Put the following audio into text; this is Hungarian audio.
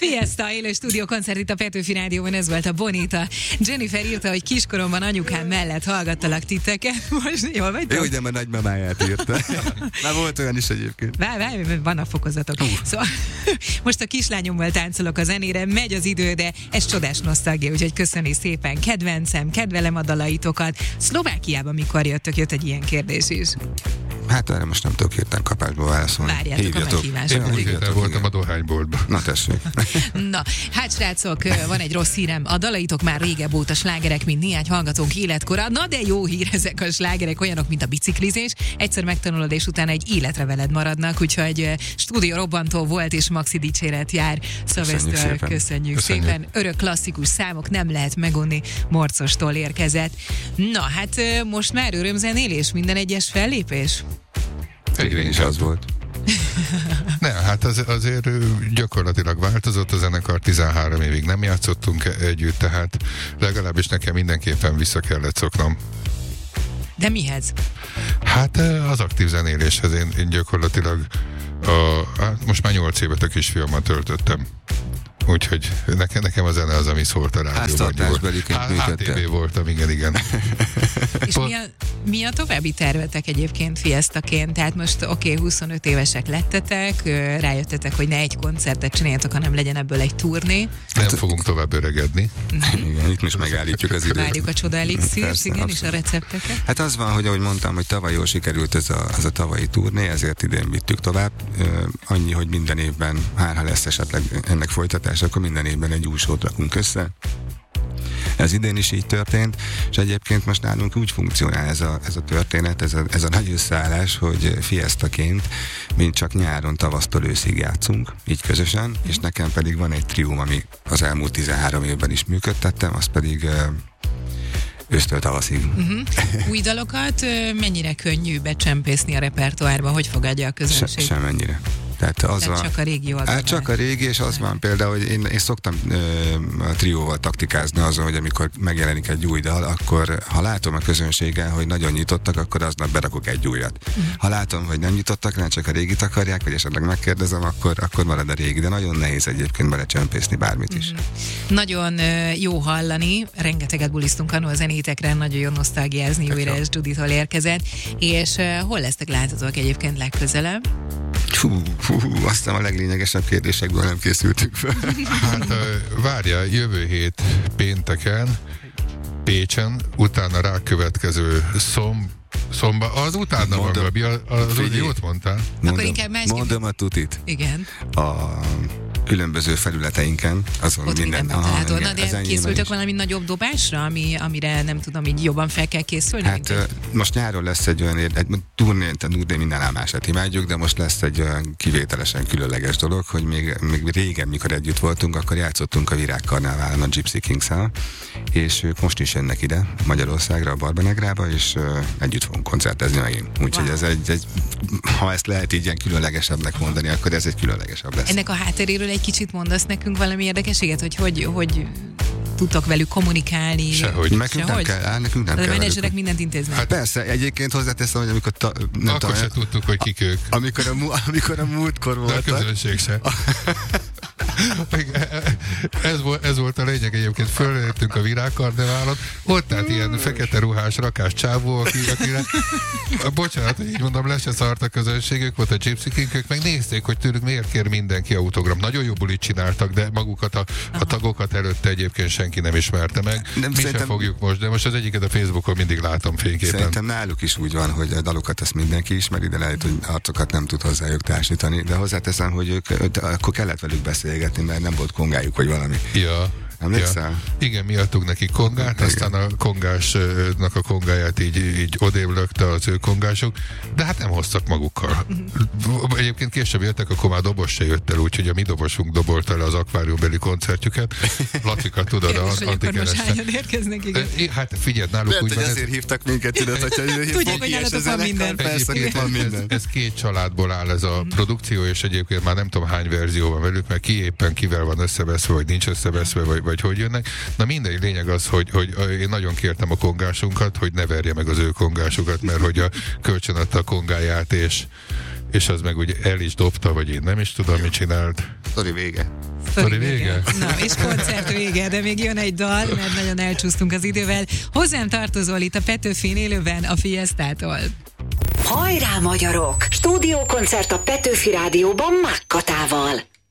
Fiesta, élő stúdiókoncert itt a Petőfi Rádióban, ez volt a Bonita. Jennifer írta, hogy kiskoromban anyukám mellett hallgattalak titeket. Most jól vagytok? Jó, de már nagymamáját írta. Már volt olyan is egyébként. Vannak fokozatok. Szóval most a kislányommal táncolok a zenére, megy az idő, de ez csodás nosztalgia, úgyhogy köszöni szépen, kedvencem, kedvelem a dalaitokat. Szlovákiában mikor jöttök? Jött egy ilyen kérdés is. Hát erre most nem tudok hirtelen kapásból válaszolni. Várjátok a meghívást. Én úgy voltam a dohányboltban. Na tessék. Na, hát srácok, van egy rossz hírem. A dalaitok már régebb óta slágerek, mint néhány hallgatónk életkora. Na de jó hír, ezek a slágerek olyanok, mint a biciklizés. Egyszer megtanulod, és utána egy életre veled maradnak, úgyhogy stúdió robbantó volt, és maxi dicséret jár. Szavesztől köszönjük szépen. Örök klasszikus számok, nem lehet megunni, Morcostól érkezett. Na, hát most már örömzenélés, minden egyes fellépés? Igen, is az volt. Nem, hát azért gyakorlatilag változott a zenekar, 13 évig nem játszottunk együtt, tehát legalábbis nekem mindenképpen vissza kellett szoknom. De mihez? Hát az aktív zenéléshez én gyakorlatilag most már 8 évet a kisfiammal töltöttem. Úgyhogy nekem a zene az, ami szólt a rádióban. Háztartásbeliként működtem. HTV voltam, igen. És mi a további tervetek egyébként Fiestaként? Tehát most 25 évesek lettetek, rájöttetek, hogy ne egy koncertet csináljatok, hanem legyen ebből egy turné. Nem fogunk tovább öregedni. Igen, itt most megállítjuk az időt. Várjuk a csoda elixírt, igen, és a recepteket. Hát az van, hogy ahogy mondtam, hogy tavaly jól sikerült ez a tavalyi turné, ezért idén vittük tovább. Annyi, hogy minden évben, ha lesz esetleg ennek folytatás, akkor minden évben egy új sót rakunk össze. Ez idén is így történt, és egyébként most nálunk úgy funkcionál ez a történet, ez a nagy összeállás, hogy Fiestaként mint csak nyáron, tavasztól őszig játszunk, így közösen, és nekem pedig van egy trióm, ami az elmúlt 13 évben is működtettem, az pedig ősztől tavaszig. Új dalokat mennyire könnyű becsempészni a repertoárba? Hogy fogadja a közönség? Semmennyire. Tehát az van, csak a régi oldal. Hát csak a régi, és az van például, hogy én szoktam a trióval taktikázni azon, hogy amikor megjelenik egy új dal, akkor ha látom a közönséggel, hogy nagyon nyitottak, akkor aznap berakok egy újat. Ha látom, hogy nem nyitottak, nem csak a régit akarják, vagy esetleg megkérdezem, akkor marad a régi, de nagyon nehéz egyébként belecsempészni bármit is. Nagyon jó hallani, rengeteget bulisztunk annól a zenétekre, nagyon jó nosztalgiázni, újra ez Juditól érkezett, és hol lesztek láthatóak egyébként legközelebb? Aztán a leglényegesebb kérdésekből nem készültük fel. Hát várja, jövő hét pénteken Pécsen, utána rákövetkező szombat, az utána van, Gabi, az úgy jót mondtál? Mondom a tutit. Igen. A különböző felületeinken, azon ott minden. Na, de készültök valami nagyobb dobásra, amire nem tudom, így jobban fel kell készülni? Hát most nyáron lesz egy olyan turné minden álmását imádjuk, de most lesz egy olyan kivételesen különleges dolog, hogy még régen, mikor együtt voltunk, akkor játszottunk a Virágkarneválon a Gypsy Kings-el, és ők most is jönnek ide Magyarországra, a Barbanegrába, és együtt fogunk koncertezni megint. Úgyhogy ez egy, ha ezt lehet így ilyen különlegesebbnek mondani, akkor ez egy különlegesebb lesz. Ennek a hátteréről egy kicsit mondasz nekünk valami érdekeséget, hogy tudtok velük kommunikálni? Sehogy. Nekünk nem kell. A menedzserek mindent intéznek. Hát persze, egyébként hozzáteszem, hogy amikor akkor se tudtuk, hogy kik ők. Amikor a múltkor voltak. De a közönség sem. Ez volt a lényeg egyébként. Följöttünk a Virágkarneválon, ott állt ilyen fekete ruhás rakás csávó, akire bocsánat, hogy így mondom, le se szart a közönségük, volt a Gypsy King, ők meg nézték, hogy tőlük miért kér mindenki autogram. Nagyon jó bulit csináltak, de magukat a tagokat előtte egyébként senki nem ismerte meg. Mi sem fogjuk most, de most az egyiket a Facebookon mindig látom fényképen. Szerintem náluk is úgy van, hogy a dalokat ezt mindenki ismeri, de lehet, hogy arcokat nem tud hozzájuk társítani, de hozzáteszem, hogy ők akkor kellett velük beszélgetni, mert nem volt kongájuk, vagy valami. Ja. Emlékszel? Ja. Igen, mi adtuk neki kongát, aztán a kongásnak a kongáját így odébb lökte az ő kongások, de hát nem hoztak magukkal. Egyébként később jöttek, akkor már dobos se jött el, úgyhogy a mi dobosunk dobolta le az akváriumbeli koncertjüket. Lacika, tudod, antikeresztnek. érkeznek, igen. Hát figyeld, náluk úgy van. Ezért hívtak minket, tudod, hogyha tudják, hogy nálatok van minden. Ez két családból áll ez a produkció, és egyébként már nem tudom hány verzió van velük, mert ki éppen kivel van összeveszve, vagy nincs összeveszve, vagy hogy jönnek. Na mindegy, lényeg az, hogy én nagyon kértem a kongásunkat, hogy ne verje meg az ő kongásukat, mert hogy a kölcsön adta a kongáját, és az meg ugye el is dobta, vagy én nem is tudom, mit csinált. Sztori vége. Sztori vége? Na, és koncert vége, de még jön egy dal, mert nagyon elcsúsztunk az idővel. Hozzám tartozol itt a Petőfin élőben a Fiesztától. Hajrá, magyarok! Stúdiókoncert a Petőfi Rádióban Mákkatával.